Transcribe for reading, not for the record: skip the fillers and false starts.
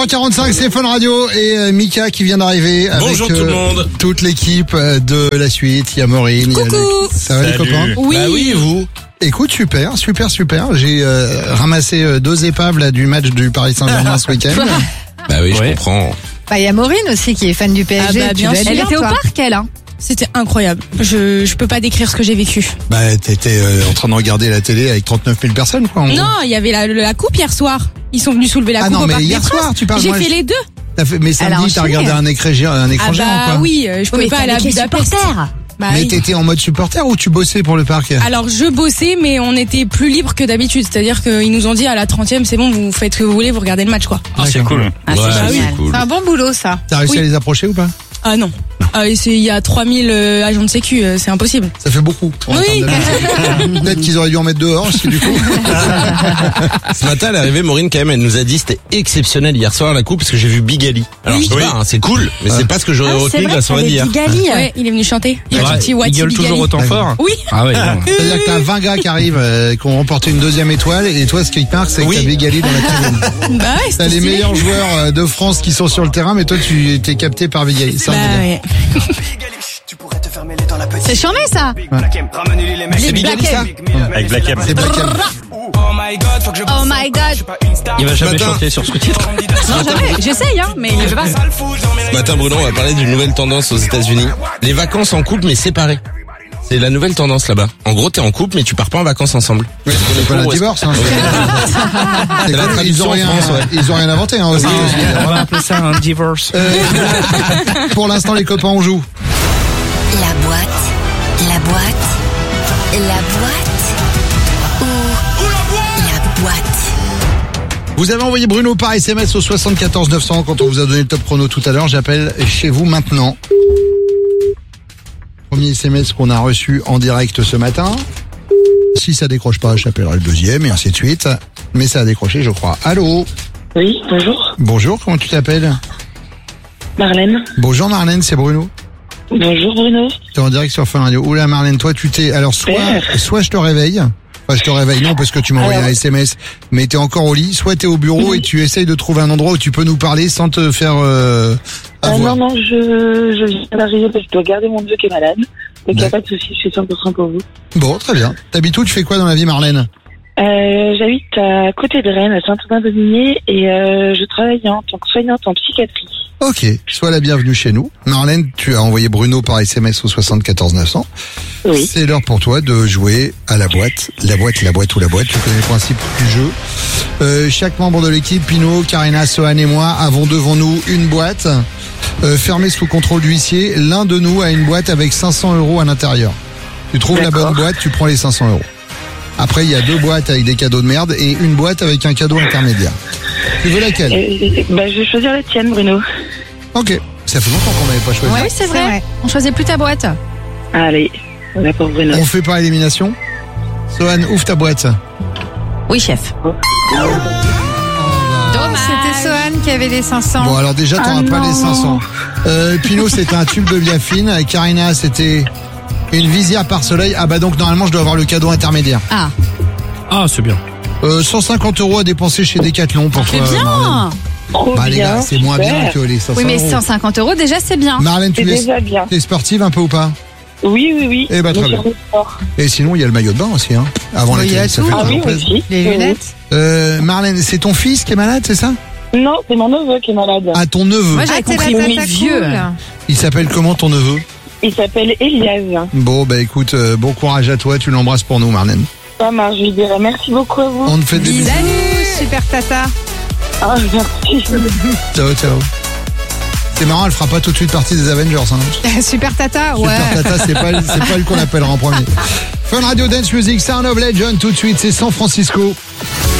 11h45, c'est Fun Radio et Mika qui vient d'arriver avec Bonjour tout le monde. Toute l'équipe de la suite. Il y a Maureen. Coucou. Ça va les copains? Oui. Bah oui, et vous? Écoute, super. J'ai ramassé 2 épaves là, du match du Paris Saint-Germain ce week-end. Bah oui, je comprends. Bah, il y a Maureen aussi qui est fan du PSG. Ah bah, bien sûr. Elle était au parc, elle, hein. C'était incroyable. Je peux pas décrire ce que j'ai vécu. Bah, t'étais en train de regarder la télé avec 39 000 personnes, quoi. en gros. Non, il y avait la coupe hier soir. Ils sont venus soulever la Ah coupe non, au mais Parc hier des soir, Princes. tu parles. J'ai moi, fait les deux. Mais Elle a samedi, t'as enchaîné. regardé un écran géant, quoi. Oui, je pouvais pas aller à Budapest. Bah Mais oui. t'étais en mode supporter ou tu bossais pour le parc? Alors je bossais, mais on était plus libre que d'habitude. C'est-à-dire qu'ils nous ont dit à la 30e, c'est bon, vous faites ce que vous voulez, vous regardez le match, quoi. Ah, c'est cool. Ah, c'est Ouais, génial. c'est cool. C'est un bon boulot, ça. T'as réussi Oui. à les approcher ou pas? Ah non. Et il y a 3000 agents de sécu, c'est impossible. Ça fait beaucoup. en Oui. termes d'habitude. Peut-être qu'ils auraient dû en mettre dehors, si du coup. Ce matin, à l'arrivée, Maureen, quand même, elle nous a dit c'était exceptionnel hier soir la coupe parce que j'ai vu Big Ali. Alors, je sais pas, hein, c'est cool, mais c'est pas ce que j'aurais retenu de la soirée d'hier. Ouais, il est venu chanter. Il a sorti What Il gueule toujours autant fort. Oui. Ah ouais. C'est-à-dire que t'as 20 gars qui arrivent, qui ont remporté une 2e étoile, et toi, ce qui te marque, c'est que Oui. t'as Big Ali dans la tribune. Bah ouais, T'as c'était les stylé. meilleurs joueurs de France qui sont sur le terrain, mais toi, tu t'es capté par Big Ali. Bah ouais. C'est charmé, ça. C'est Big Ali, ça? Avec Black M. C'est Black M. Oh my god. Il va jamais Ce matin- chanter sur ce titre. Non, jamais. J'essaye, hein, mais je vais pas. Ce matin, Bruno, on va parler d'une nouvelle tendance aux États-Unis. Les vacances en couple, mais séparées. C'est la nouvelle tendance là-bas. En gros, t'es en couple, mais tu pars pas en vacances ensemble. C'est pas un divorce, hein. C'est la tradition en France, ouais. Ils ont rien inventé, hein, aux États-Unis. On va appeler ça un divorce. Pour l'instant, les copains, on joue. La boîte ou la boîte. Vous avez envoyé Bruno par SMS au 74 900 quand on vous a donné le top chrono tout à l'heure. J'appelle chez vous maintenant. Premier SMS qu'on a reçu en direct ce matin. Si ça décroche pas, j'appellerai le deuxième et ainsi de suite. Mais ça a décroché, je crois. Allô? Oui, bonjour. Bonjour, comment tu t'appelles? Marlène. Bonjour Marlène, c'est Bruno. Bonjour Bruno. T'es en direct sur Fun Radio. Oula Marlène, toi tu t'es... Alors soit je te réveille... Enfin, je te réveille, non, parce que tu m'as envoyé un SMS, mais t'es encore au lit. Soit t'es au bureau et tu essayes de trouver un endroit où tu peux nous parler sans te faire avoir. Non, je viens d'arriver parce que je dois garder mon neveu qui est malade. Donc y a pas de souci, je suis 100% pour vous. Bon, très bien. T'habites où? Tu fais quoi dans la vie, Marlène? J'habite à côté de Rennes, à Saint-Aubin-d'Aubigné, et je travaille en tant que soignante en psychiatrie. Ok, sois la bienvenue chez nous. Marlène, tu as envoyé Bruno par SMS au 74 900. Oui. C'est l'heure pour toi de jouer à la boîte. La boîte ou la boîte, tu connais le principe du jeu. Chaque membre de l'équipe, Pino, Karina, Sohan et moi, avons devant nous une boîte fermée sous contrôle d'huissier. L'un de nous a une boîte avec 500 € à l'intérieur. Tu trouves la bonne boîte, tu prends les 500 €. Après, il y a 2 boîtes avec des cadeaux de merde et une boîte avec un cadeau intermédiaire. Tu veux laquelle? Je vais choisir la tienne, Bruno. Ok. Ça fait longtemps qu'on n'avait pas choisi. Oui, c'est vrai. On choisit plus ta boîte. Allez, on a pour Bruno. On fait par élimination. Sohan, ouvre ta boîte. Oui, chef. Dommage. C'était Sohan qui avait les 500. Bon, alors déjà, t'auras pas non. les 500. Pino, c'était un tube de Biafine. Karina, c'était une visière par soleil. Ah bah donc, normalement, je dois avoir le cadeau intermédiaire. Ah, Ah, c'est bien. 150 € à dépenser chez Decathlon pour c'est toi, Marlène. bien. Trop Bah les bien, gars, c'est moins super. bien que les 500 Oui, mais €. 150 € déjà, c'est bien. Marlène, C'est tu es déjà bien. t'es sportive un peu ou pas? Oui. Eh ben, très Mais bien. sur le sport. Et sinon, il y a le maillot de bain aussi, hein. Avant Oui, il y a laquelle, ça tout. fait Ah oui, toujours plaisir. aussi. Les Oui. lunettes. Marlène, c'est ton fils qui est malade, c'est ça? Non, c'est mon neveu qui est malade. Ah, ton neveu. Moi, j'avais compris oui, vieux. Il s'appelle comment ton neveu? Il s'appelle Elias. Bon, bah écoute, bon courage à toi, tu l'embrasses pour nous, Marlène. Ça marche, je lui dirai merci beaucoup à vous. On te fait des bisous. Salut, super tata. Ah, merci. Ciao, ciao. C'est marrant, elle fera pas tout de suite partie des Avengers. Hein. Super tata, ouais. Super Tata, c'est pas elle qu'on appellera en premier. Fun Radio Dance Music, Sound of Legend, tout de suite, c'est San Francisco.